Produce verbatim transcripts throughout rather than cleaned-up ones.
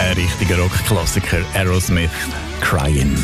Ein richtiger Rockklassiker, Aerosmith, Crying.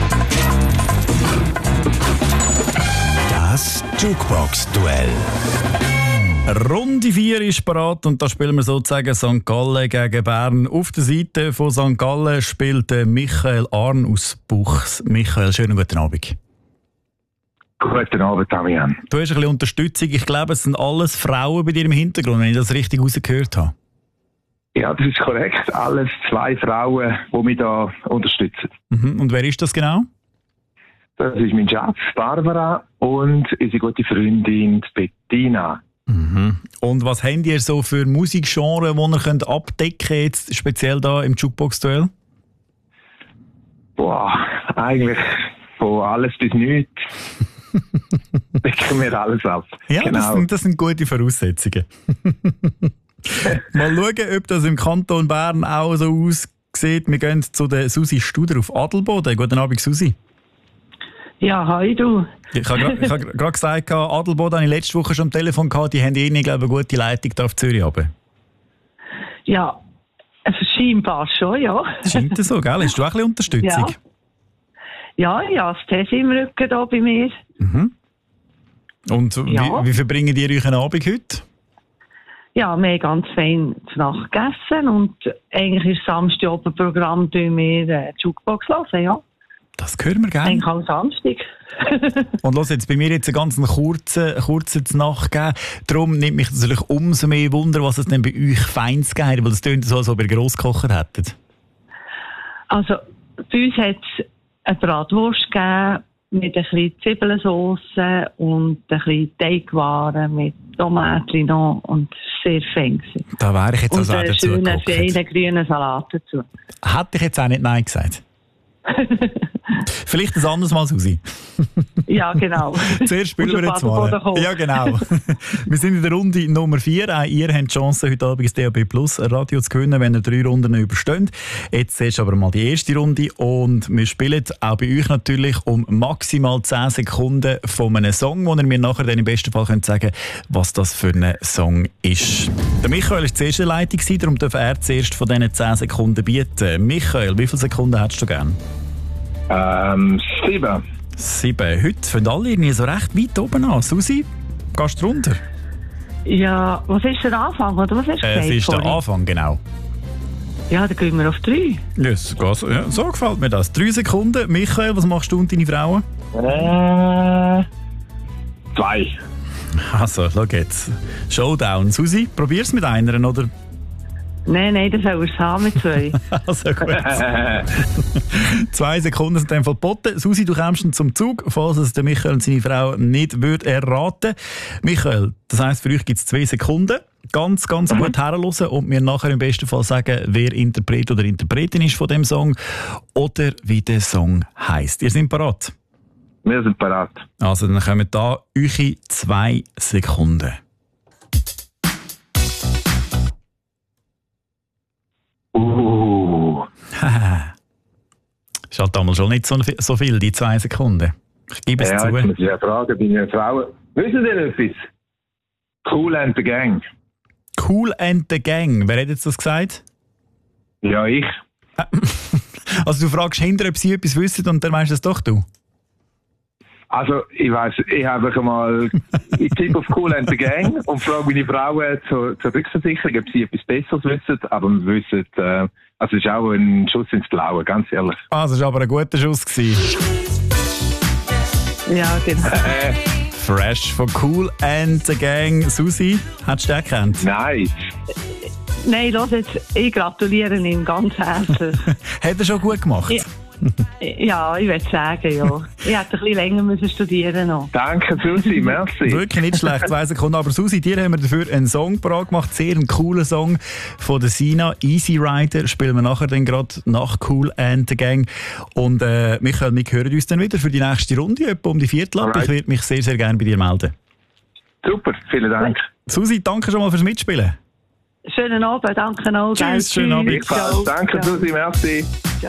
Das Jukebox-Duell. Runde vier ist parat und da spielen wir sozusagen Sankt Gallen gegen Bern. Auf der Seite von Sankt Gallen spielt Michael Arn aus Buchs. Michael, schönen guten Abend. Guten Abend, Damian. Du hast ein bisschen Unterstützung. Ich glaube, es sind alles Frauen bei dir im Hintergrund, wenn ich das richtig rausgehört habe. Ja, das ist korrekt. Alles zwei Frauen, die mich da unterstützen. Mhm. Und wer ist das genau? Das ist mein Schatz, Barbara, und unsere gute Freundin Bettina. Mhm. Und was habt ihr so für Musikgenre, die ihr könnt abdecken könnt, jetzt speziell da im Jukebox-Duell? Boah, eigentlich von alles bis nichts decken wir alles ab. Ja, genau. das, sind, das sind gute Voraussetzungen. Mal schauen, ob das im Kanton Bern auch so aussieht. Wir gehen zu der Susi Studer auf Adelboden. Guten Abend, Susi. Ja, hi du. Ich habe gerade gesagt, Adelboden habe ich letzte Woche schon am Telefon gehabt, die haben eh nicht, glaube ich, eine gute Leitung da auf Zürich runter. Ja, es scheinbar schon, ja. Scheint das so, gell? Hast du auch ein bisschen Unterstützung? Ja, ja, ja, das Tess im Rücken da bei mir. Mhm. Und Ja. wie, wie verbringen ihr euch einen Abend heute? Ja, wir haben ganz fein zu Nacht gegessen und eigentlich ist Samstag oben Programm, tun wir äh, die Jukebox hören, ja. Das hören wir gerne. Eigentlich auch Samstag. Und los, jetzt bei mir jetzt einen ganz kurzen, kurzen Nacht gegeben. Darum nimmt mich das natürlich umso mehr Wunder, was es denn bei euch Feins gegeben hat, weil das tönt so, als ob ihr Grosskocher hättet. Also, bei uns hat es eine Bratwurst gegeben mit ein bisschen Zwiebelsauce und ein bisschen Teigwaren mit Tomaten noch und sehr fein. Da wäre ich jetzt und also auch einen dazu schönen, geguckt. feinen grünen Salat dazu. Hätte ich jetzt auch nicht Nein gesagt. Vielleicht ein anderes Mal, Susi. Ja, genau. Zuerst spielen wir jetzt mal. Ja, genau. Wir sind in der Runde Nummer vier. Auch ihr habt die Chance, heute Abend das D A B Plus Radio zu gewinnen, wenn ihr drei Runden übersteht. Jetzt zuerst aber mal die erste Runde und wir spielen auch bei euch natürlich um maximal zehn Sekunden von einem Song, wo ihr mir nachher dann im besten Fall könnt sagen, was das für ein Song ist. Der Michael war zuerst in der Leitung, darum darf er zuerst von diesen zehn Sekunden bieten. Michael, wie viele Sekunden hättest du gern? Ähm, sieben. Sieben. Heute fangen alle irgendwie so recht weit oben an. Susi, gehst du runter? Ja, was ist der Anfang, oder was hast du Äh, gesagt? es ist der vorhin? Anfang, genau. Ja, dann gehen wir auf drei. Yes, ja, so gefällt mir das. Drei Sekunden. Michael, was machst du und deine Frauen? Äh, zwei. Also, schau jetzt. Showdown. Susi, probier's mit einer, oder? Nein, nein, das soll es haben mit zwei. Also gut. Zwei Sekunden sind dann verboten. Susi, du kommst dann zum Zug, falls es der Michael und seine Frau nicht würde erraten. Michael, das heisst, für euch gibt es zwei Sekunden. Ganz, ganz mhm. gut herhören und mir nachher im besten Fall sagen, wer Interpret oder Interpretin ist von dem Song oder wie der Song heisst. Ihr seid parat? Wir sind parat. Also, dann kommen da eure zwei Sekunden. Uh. Ist halt damals schon nicht so, so viel, die zwei Sekunden. Ich gebe es ja, zu. Jetzt muss ich ja fragen, deine Frauen. Wissen Sie etwas? Kool and the Gang. Kool and the Gang. Wer hat jetzt das gesagt? Ja, ich. Also du fragst hinter, ob sie etwas wissen und dann weißt du es doch du? Also, ich weiss, ich habe mal, ich tippe auf Kool and the Gang und frage meine Frauen zur, zur Rückversicherung, ob sie etwas Besseres wissen, aber wir wissen, äh, also es ist auch ein Schuss ins Blaue, ganz ehrlich. Ah, das war aber ein guter Schuss gewesen. Ja, genau. Äh, Fresh von Kool and the Gang. Susi, hättest du den gekannt? Nein. Nein, los jetzt, ich gratuliere ihm ganz herzlich. Hat er schon gut gemacht? Ja. Ja, ich würde sagen, ja. Ich hätte ein bisschen länger müssen studieren noch. Danke, Susi, merci. Wirklich nicht schlecht, zwei Sekunden. Aber Susi, dir haben wir dafür einen Song parat gemacht. Sehr einen coolen Song von der Sina. Easy Rider spielen wir nachher dann gerade nach Kool and the Gang. Und äh, Michael, wir hören uns dann wieder für die nächste Runde, etwa um die Viertel ab. Ich würde mich sehr, sehr gerne bei dir melden. Super, vielen Dank. Susi, danke schon mal fürs Mitspielen. Schönen Abend, danke auch. Tschüss, schönen Abend. Danke, Susi, merci. Ciao.